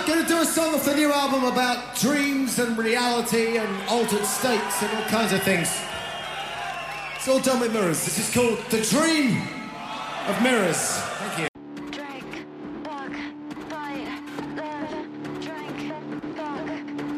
Gonna do a song off the new album about dreams and reality and altered states and all kinds of things. It's all done with mirrors. This is called The Dream of Mirrors. Thank you.